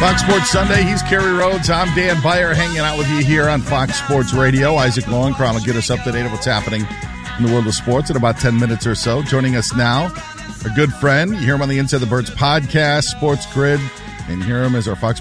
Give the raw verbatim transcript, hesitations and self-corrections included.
Fox Sports Sunday. He's Kerry Rhodes. I'm Dan Beyer, hanging out with you here on Fox Sports Radio. Isaac Lowenkron will get us up to date on what's happening in the world of sports in about ten minutes or so. Joining us now, our good friend. You hear him on the Inside the Birds podcast, Sports Grid, and you hear him as our Fox